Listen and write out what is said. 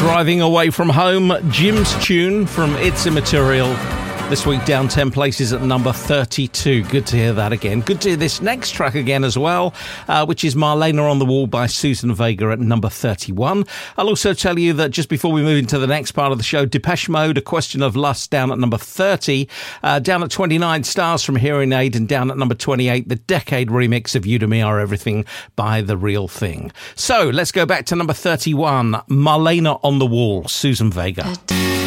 Driving Away From Home, Jim's tune from It's Immaterial. This week down 10 places at number 32. Good to hear that again. Good to hear this next track again as well, which is Marlena on the Wall by Susan Vega at number 31. I'll also tell you that just before we move into the next part of the show, Depeche Mode, A Question of Lust, down at number 30. Down at 29, Stars from Hearing Aid, and down at number 28, the Decade remix of You To Me Are Everything by The Real Thing. So let's go back to number 31, Marlena on the Wall, Susan Vega.